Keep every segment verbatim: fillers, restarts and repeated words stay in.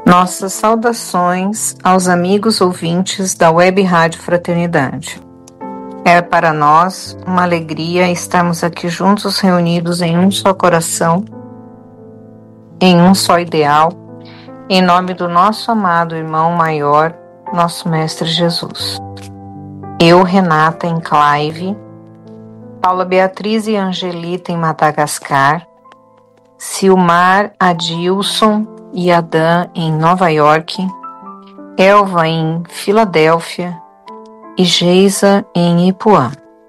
Nossas saudações aos amigos ouvintes da Web Rádio Fraternidade. É para nós uma alegria estarmos aqui juntos reunidos em um só coração, em um só ideal, em nome do nosso amado irmão maior, nosso Mestre Jesus. Eu, Renata, em Clive, Paula Beatriz e Angelita em Madagascar, Silmar, Adilson e Adã em Nova York, Elva em Filadélfia e Geisa em Ipuã.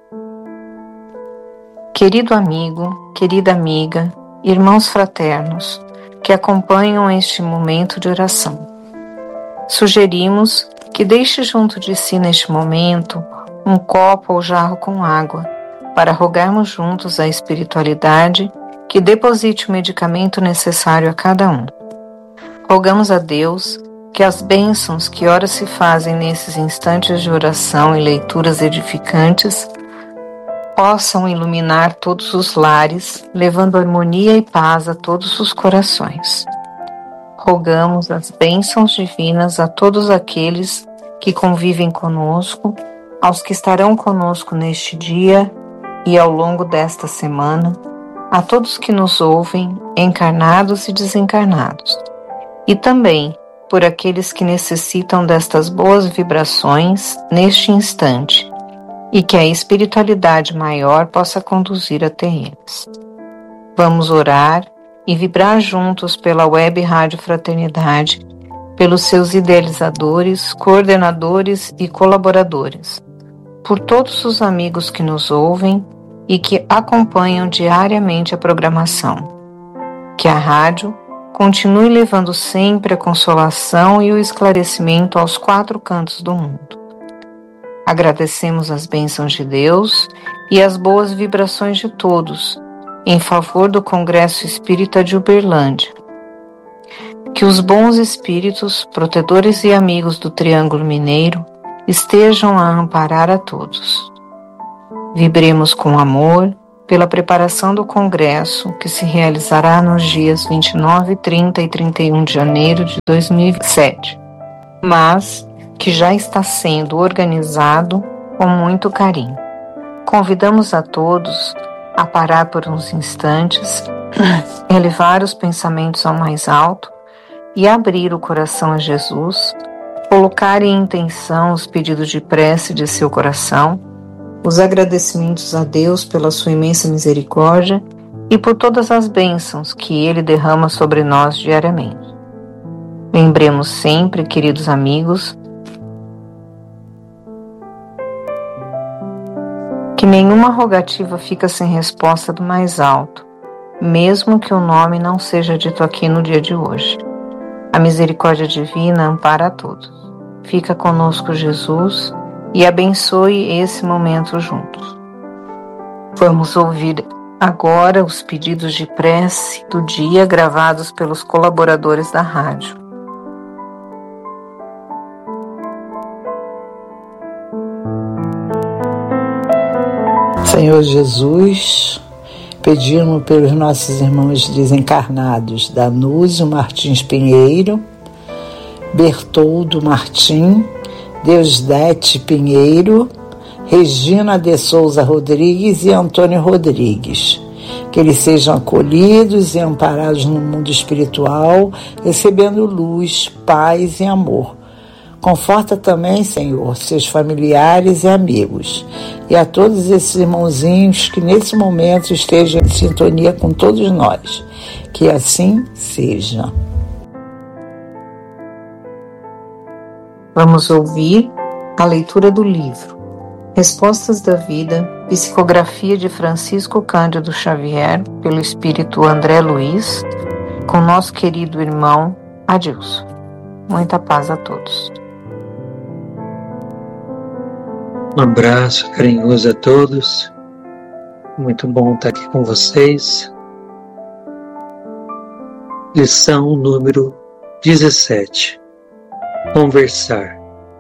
Querido amigo, querida amiga, irmãos fraternos que acompanham este momento de oração, sugerimos que deixe junto de si neste momento um copo ou jarro com água para rogarmos juntos à espiritualidade que deposite o medicamento necessário a cada um. Rogamos a Deus que as bênçãos que ora se fazem nesses instantes de oração e leituras edificantes possam iluminar todos os lares, levando harmonia e paz a todos os corações. Rogamos as bênçãos divinas a todos aqueles que convivem conosco, aos que estarão conosco neste dia e ao longo desta semana, a todos que nos ouvem, encarnados e desencarnados, e também por aqueles que necessitam destas boas vibrações neste instante e que a espiritualidade maior possa conduzir até eles. Vamos orar e vibrar juntos pela Web Rádio Fraternidade, pelos seus idealizadores, coordenadores e colaboradores, por todos os amigos que nos ouvem e que acompanham diariamente a programação. Que a rádio continue levando sempre a consolação e o esclarecimento aos quatro cantos do mundo. Agradecemos as bênçãos de Deus e as boas vibrações de todos em favor do Congresso Espírita de Uberlândia. Que os bons espíritos, protetores e amigos do Triângulo Mineiro estejam a amparar a todos. Vibremos com amor pela preparação do Congresso, que se realizará nos dias vinte e nove, trinta e trinta e um de janeiro de dois mil e sete, mas que já está sendo organizado com muito carinho. Convidamos a todos a parar por uns instantes, elevar os pensamentos ao mais alto e abrir o coração a Jesus, colocar em intenção os pedidos de prece de seu coração, os agradecimentos a Deus pela sua imensa misericórdia e por todas as bênçãos que Ele derrama sobre nós diariamente. Lembremos sempre, queridos amigos, que nenhuma rogativa fica sem resposta do mais alto, mesmo que o nome não seja dito aqui no dia de hoje. A misericórdia divina ampara a todos. Fica conosco, Jesus, e abençoe esse momento juntos. Vamos ouvir agora os pedidos de prece do dia gravados pelos colaboradores da rádio. Senhor Jesus, pedimos pelos nossos irmãos desencarnados Danúzio Martins Pinheiro, Bertoldo Martim, Deusdete Pinheiro, Regina de Souza Rodrigues e Antônio Rodrigues. Que eles sejam acolhidos e amparados no mundo espiritual, recebendo luz, paz e amor. Conforta também, Senhor, seus familiares e amigos, e a todos esses irmãozinhos que nesse momento estejam em sintonia com todos nós. Que assim seja. Vamos ouvir a leitura do livro Respostas da Vida, psicografia de Francisco Cândido Xavier, pelo Espírito André Luiz, com nosso querido irmão Adilson. Muita paz a todos. Um abraço carinhoso a todos. Muito bom estar aqui com vocês. Lição número dezessete. Conversar.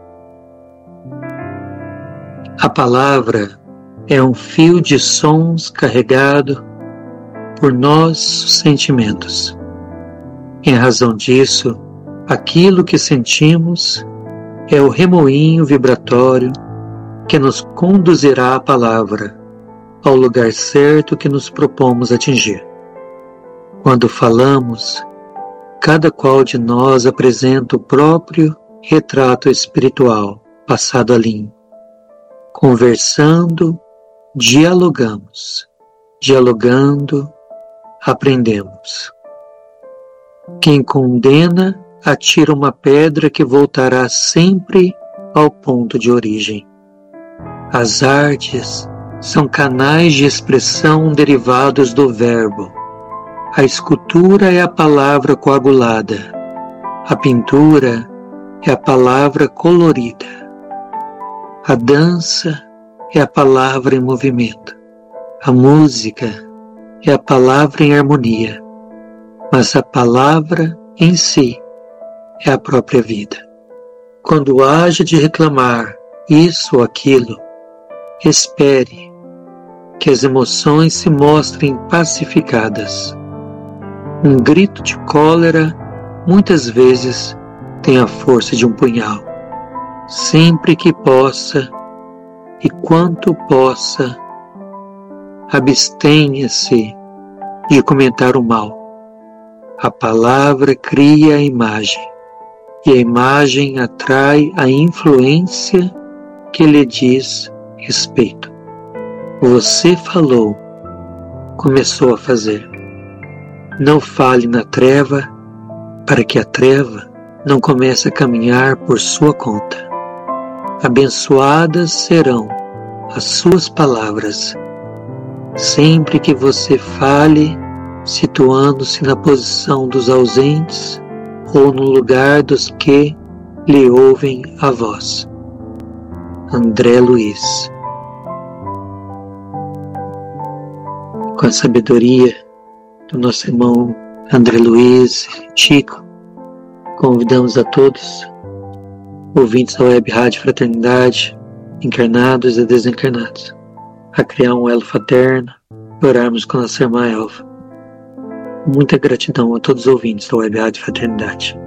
A palavra é um fio de sons carregado por nossos sentimentos. Em razão disso, Aquilo que sentimos é o remoinho vibratório que nos conduzirá à palavra, ao lugar certo que nos propomos atingir. Quando falamos, cada qual de nós apresenta o próprio retrato espiritual passado a limpo. Conversando, dialogamos. Dialogando, aprendemos. Quem condena atira uma pedra que voltará sempre ao ponto de origem. As artes são canais de expressão derivados do verbo. A escultura é a palavra coagulada. A pintura é a palavra colorida. A dança é a palavra em movimento. A música é a palavra em harmonia. Mas a palavra em si é a própria vida. Quando haja de reclamar isso ou aquilo, espere que as emoções se mostrem pacificadas. Um grito de cólera muitas vezes tem a força de um punhal. Sempre que possa e quanto possa, abstenha-se de comentar o mal. A palavra cria a imagem, e a imagem atrai a influência que lhe diz respeito. Você falou, começou a fazer. Não fale na treva, para que a treva não comece a caminhar por sua conta. Abençoadas serão as suas palavras, sempre que você fale, situando-se na posição dos ausentes ou no lugar dos que lhe ouvem a voz. André Luiz. Com a sabedoria do nosso irmão André Luiz, Chico, convidamos a todos, ouvintes da Web Rádio Fraternidade, encarnados e desencarnados, a criar um elo fraterno e orarmos com a nossa irmã Elva. Muita gratidão a todos os ouvintes da Web Rádio Fraternidade.